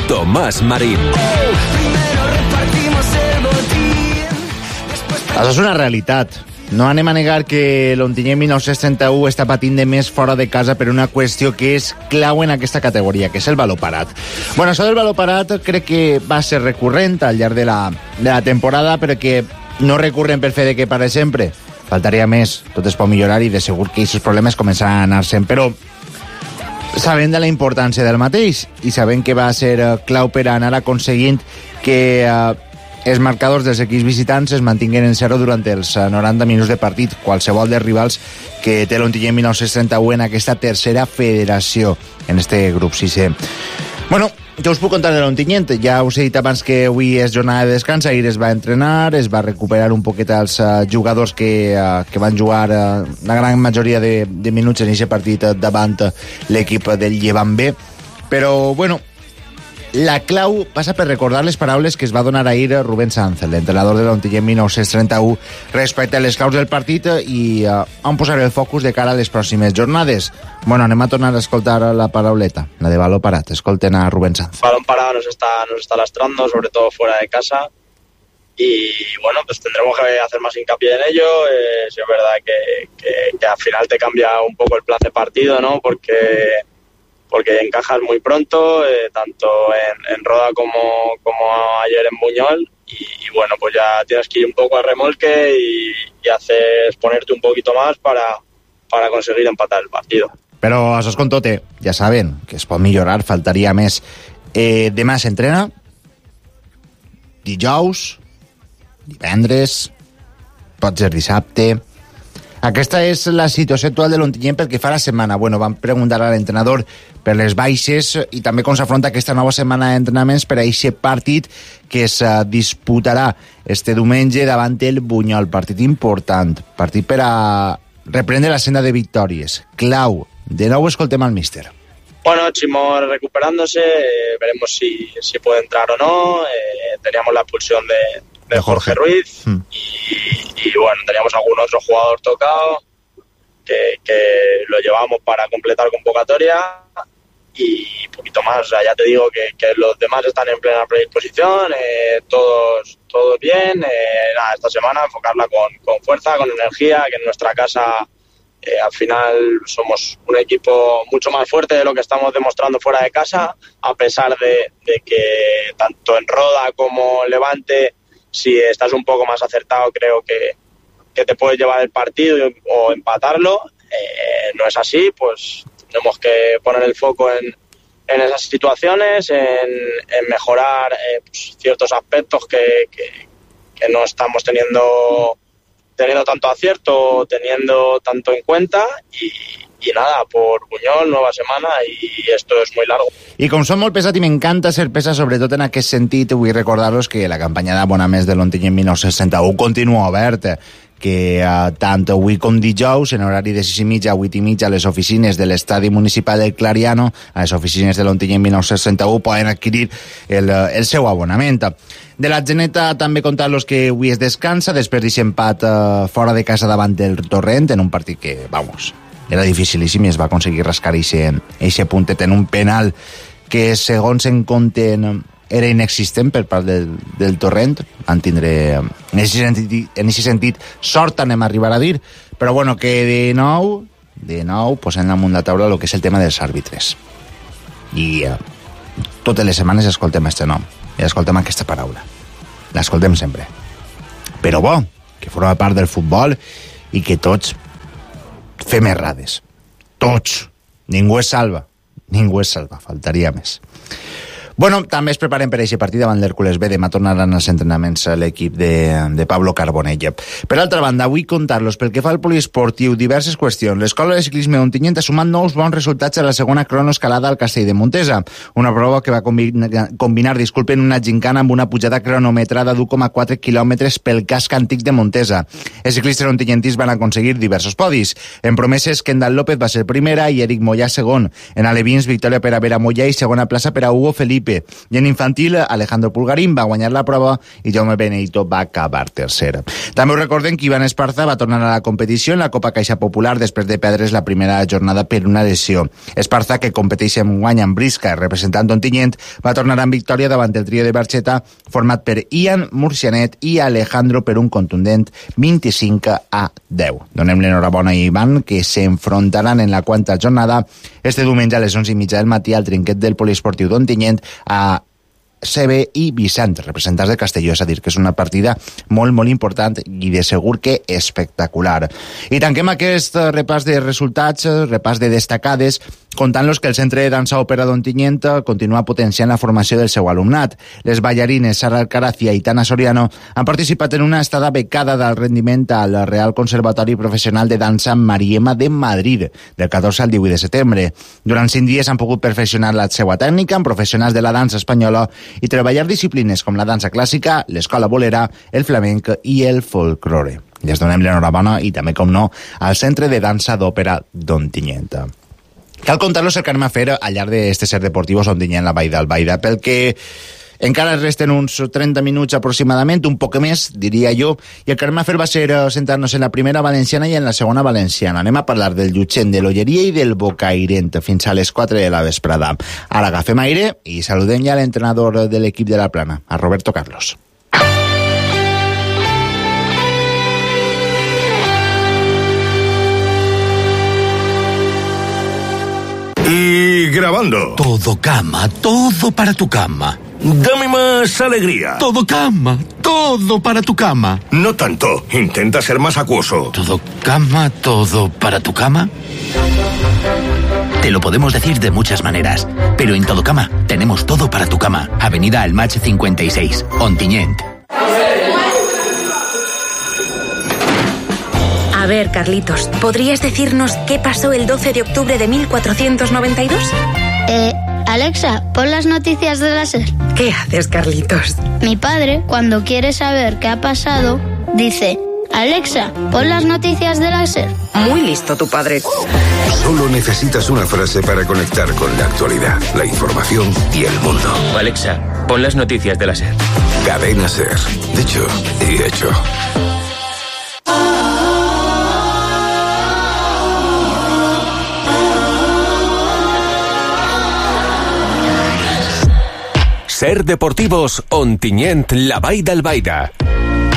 Tomàs Marín. Això és una realitat. No anem a negar que l'Ontinyent 1931 està patint de més fora de casa per una qüestió que és clau en aquesta categoria, que és el valor parat. Bueno, això del valor parat crec que va ser recurrent al llarg de la temporada, però que no recurrent per fer de que para sempre. Faltaria més, tot es pot millorar i de segur que aquests problemes començaran a anar-se'n, però sabent de la importància del mateix i sabent que va ser clau per anar aconseguint que els marcadors dels equips visitants es mantinguen en 0 durant els 90 minuts de partit, qualsevol dels rivals que té l'Ontinyent 1931 en aquesta tercera federació, en este grup 6è. Bueno, jo us puc contar de l'Ontinyent. Ja us he dit abans que avui és jornada de descans, ahir es va entrenar, es va recuperar un poquet els jugadors que van jugar la gran majoria de minuts en aquest partit davant l'equip del Llevant B. Però, bueno, la clau passa per recordar les paraules que es va donar ahir Rubén Sanz, l'entrenador de l'Ontinyent 1931, respecte a les claus del partit i on posar el focus de cara a les pròximes jornades. Bueno, anem a tornar a escoltar la parauleta, la de balón parat. Escolten a Rubén Sanz. Balón parado nos está lastrando, sobre todo fuera de casa. Y bueno, pues tendremos que hacer más hincapié en ello. Si es verdad que al final te cambia un poco el plan de partido, ¿no? Porque encajas muy pronto, tanto en Roda como ayer en Buñol, y bueno, pues ya tienes que ir un poco al remolque y haces ponerte un poquito más para conseguir empatar el partido. Però això és com tot, ja saben que es pot millorar, faltaria més. Demà s'entrena, dijous, divendres, pot ser dissabte. Aquesta és la situació actual de l'Ontinyent pel que fa a la setmana. Bueno, vam preguntar a l'entrenador per les baixes i també com s'afronta aquesta nova setmana d'entrenaments per a aquest partit que es disputarà este diumenge davant el Buñol. Partit important, partit per a reprendre la senda de victòries. Clau. De nou escoltem al míster. Bueno, Chimo recuperándose, veremos si puede entrar o no. Teníamos la expulsión de Jorge Ruiz y bueno, teníamos algún otro jugador tocado que lo llevamos para completar convocatoria y poquito más. O sea, ya te digo que los demás están en plena predisposición, todos bien. Nada, esta semana enfocarla con fuerza, con energía, que en nuestra casa al final somos un equipo mucho más fuerte de lo que estamos demostrando fuera de casa, a pesar de que tanto en Roda como Levante, si estás un poco más acertado, creo que te puedes llevar el partido o empatarlo. No es así, pues tenemos que poner el foco en esas situaciones, en mejorar pues, ciertos aspectos que no estamos teniendo tanto acierto, teniendo tanto en cuenta y nada, por Buñol, nueva semana i esto es muy largo. I com som molt pesat i m'encanta ser pesat, sobretot en aquest sentit, vull recordar-los que la campanya d'abonaments de l'Ontinyent 1961 continua oberta, que tant avui com dijous, en horari de 6:30 a 8:30 a les oficines de l'Estadi Municipal del Clariano, a les oficines de l'Ontinyent 1961, poden adquirir el seu abonament. De la Geneta també contar-los que avui es descansa després d'aquest empat fora de casa davant del Torrent, en un partit que, vamos, era dificilíssim i es va aconseguir rascar eixe puntet en un penal que, segons en compten, era inexistent per part del Torrent. Van tindre, en aquest sentit, sort, anem a arribar a dir, però bueno, que de nou posem damunt la taula el que és el tema dels àrbitres. I totes les setmanes escoltem aquest nom, i escoltem aquesta paraula. L'escoltem sempre. Però bo, que forma part del futbol i que tots fem errades. Tots. Ningú es salva, faltaria més. Bueno, també es preparen per aquest partit davant l'Hèrcules B. Demà tornaran als entrenaments l'equip de Pablo Carbonell. Per altra banda, vull contar-los pel que fa al poliesportiu diverses qüestions. L'Escola de Ciclisme d'Ontinyent ha sumat nous bons resultats a la segona cronoescalada al Castell de Montesa, una prova que va combinar una gincana amb una pujada cronometrada d'1,4 quilòmetres pel casc antic de Montesa. Els ciclistes ontinyentins van aconseguir diversos podis. En promeses, Kendall López va ser primera i Eric Mollà segon. En alevins, victòria per a Vera Mollà i segona plaça per a Hugo Felipe. Felipe. I en infantil, Alejandro Pulgarín va guanyar la prova i Jaume Benedito va acabar tercer. També us recordem que Iván Esparza va tornar a la competició en la Copa Caixa Popular després de perdre's la primera jornada per una lesió. Esparza, que competeix en guany amb Brisca, representant d'Ontinyent, va tornar amb victòria davant el trio de Barxeta, format per Ian, Murcianet i Alejandro per un contundent 25-10. Donem l'enhorabona a Ivan, que s'enfrontaran en la quarta jornada este diumenge a les 11:30 del matí al trinquet del Poliesportiu d'Ontinyent a CB i Vicent, representants de Castelló. És a dir, que és una partida molt, molt important i de segur que espectacular. I tanquem aquest repàs de resultats, repàs de destacades, contant-los que el Centre de Dansa Òpera d'Ontinyent continua potenciant la formació del seu alumnat. Les ballarines Sara Alcaraz i Aitana Soriano han participat en una estada becada d'alt rendiment al Real Conservatori Professional de Dansa Mariema de Madrid, del 14 al 18 de setembre. Durant 5 dies han pogut perfeccionar la seva tècnica amb professionals de la dansa espanyola i treballar disciplines com la dansa clàssica, l'escola bolera, el flamenc i el folklore. Les donem l'enhorabona i també, com no, al Centre de Dansa d'Òpera d'Ontinyent. Cal contar-los el que anem a fer al llarg d'este Ser Deportivos Ontinyent, la Vall d'Albaida, pel que encara resten uns 30 minuts aproximadament, un poc més, diria jo, i el que anem a fer va ser sentar-nos en la primera valenciana i en la segona valenciana. Anem a parlar del Llutxent, de l'Olleria i del Bocairent fins a les 4 de la vesprada. Ara agafem aire i saludem ja l'entrenador de l'equip de la Plana, a Roberto Carlos. Y grabando. Todo cama, todo para tu cama. Dame más alegría. Todo cama, todo para tu cama. No tanto. Intenta ser más acuoso. Todo cama, todo para tu cama. Te lo podemos decir de muchas maneras, pero en Todo Cama tenemos todo para tu cama. Avenida Almach 56, Ontinyent. A ver, Carlitos, ¿podrías decirnos qué pasó el 12 de octubre de 1492? Alexa, pon las noticias de la SER. ¿Qué haces, Carlitos? Mi padre, cuando quiere saber qué ha pasado, dice: Alexa, pon las noticias de la SER. Muy listo tu padre. Solo necesitas una frase para conectar con la actualidad, la información y el mundo. Alexa, pon las noticias de la SER. Cadena SER. Dicho y hecho. Ser Deportivos Ontinyent, la Vall d'Albaida.